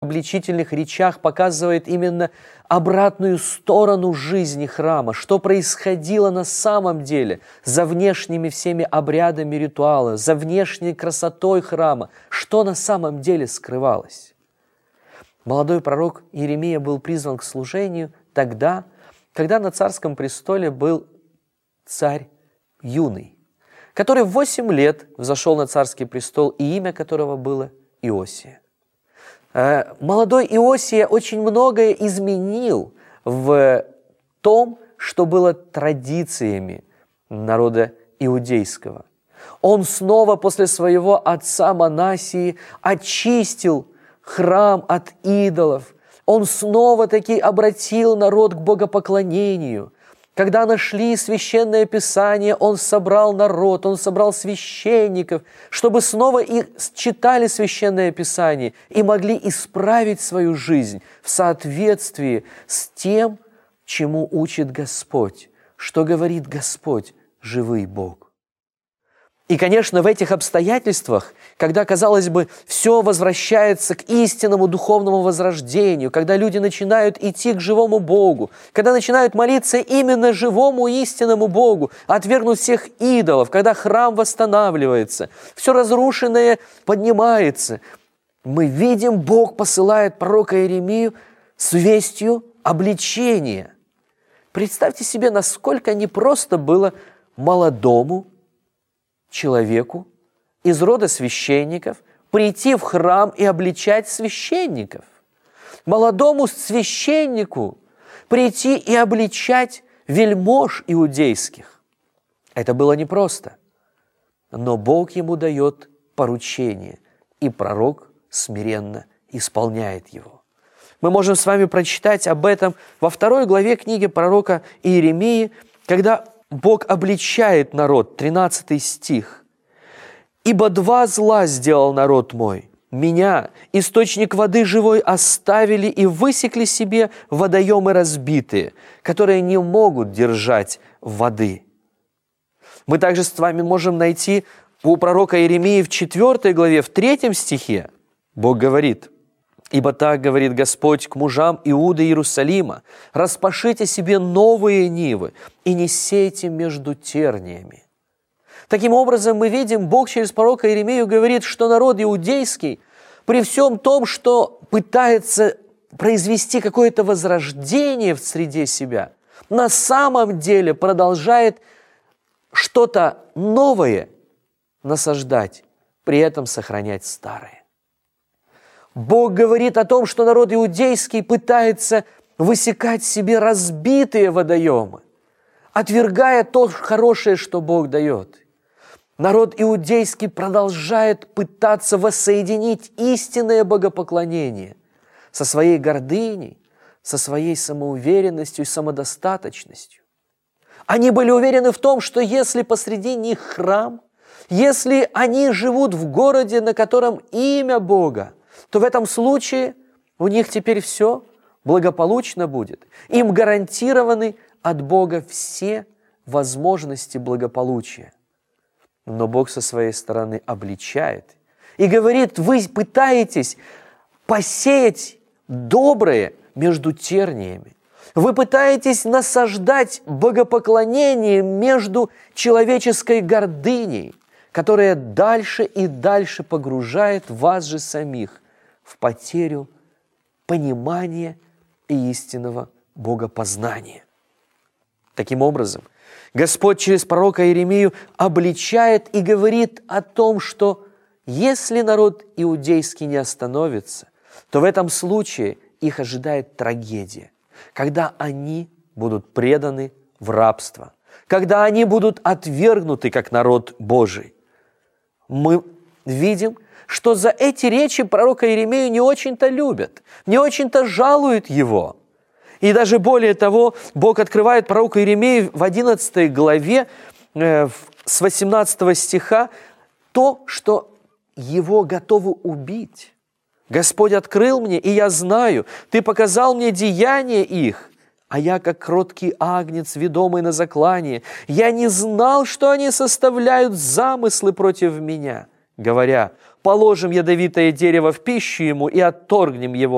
обличительных речах показывает именно обратную сторону жизни храма, что происходило на самом деле за внешними всеми обрядами ритуала, за внешней красотой храма, что на самом деле скрывалось. Молодой пророк Иеремия был призван к служению тогда, когда на царском престоле был царь юный, который в 8 лет взошел на царский престол, и имя которого было Иосия. Молодой Иосия очень многое изменил в том, что было традициями народа иудейского. Он снова после своего отца Манасии очистил храм от идолов. Он снова-таки обратил народ к богопоклонению. Когда нашли Священное Писание, он собрал народ, он собрал священников, чтобы снова их читали Священное Писание и могли исправить свою жизнь в соответствии с тем, чему учит Господь, что говорит Господь, живый Бог. И, конечно, в этих обстоятельствах, когда, казалось бы, все возвращается к истинному духовному возрождению, когда люди начинают идти к живому Богу, когда начинают молиться именно живому истинному Богу, отвергнуть всех идолов, когда храм восстанавливается, все разрушенное поднимается, мы видим, Бог посылает пророка Иеремию с вестью обличения. Представьте себе, насколько непросто было молодому человеку из рода священников прийти в храм и обличать священников. Молодому священнику прийти и обличать вельмож иудейских. Это было непросто. Но Бог ему дает поручение, и пророк смиренно исполняет его. Мы можем с вами прочитать об этом во 2 главе книги пророка Иеремии, когда Бог обличает народ, 13 стих. «Ибо 2 зла сделал народ мой. Меня, источник воды живой, оставили и высекли себе водоемы разбитые, которые не могут держать воды». Мы также с вами можем найти у пророка Иеремии в 4 главе, в 3 стихе. Бог говорит: «Ибо так говорит Господь к мужам Иуды и Иерусалима: распашите себе новые нивы и не сейте между терниями». Таким образом, мы видим, Бог через пророка Иеремию говорит, что народ иудейский при всем том, что пытается произвести какое-то возрождение в среде себя, на самом деле продолжает что-то новое насаждать, при этом сохранять старое. Бог говорит о том, что народ иудейский пытается высекать себе разбитые водоемы, отвергая то хорошее, что Бог дает. Народ иудейский продолжает пытаться воссоединить истинное богопоклонение со своей гордыней, со своей самоуверенностью и самодостаточностью. Они были уверены в том, что если посреди них храм, если они живут в городе, на котором имя Бога, то в этом случае у них теперь все благополучно будет. Им гарантированы от Бога все возможности благополучия. Но Бог со своей стороны обличает и говорит: вы пытаетесь посеять доброе между терниями. Вы пытаетесь насаждать богопоклонение между человеческой гордыней, которая дальше и дальше погружает вас же самих в потерю понимания и истинного богопознания. Таким образом, Господь через пророка Иеремию обличает и говорит о том, что если народ иудейский не остановится, то в этом случае их ожидает трагедия, когда они будут преданы в рабство, когда они будут отвергнуты как народ Божий. Мы видим, что за эти речи пророка Иеремию не очень-то любят, не очень-то жалуют его. И даже более того, Бог открывает пророку Иеремию в 11 главе с 18 стиха то, что его готовы убить. «Господь открыл мне, и я знаю, Ты показал мне деяния их, а я, как кроткий агнец, ведомый на заклание, я не знал, что они составляют замыслы против меня, говоря: положим ядовитое дерево в пищу ему и отторгнем его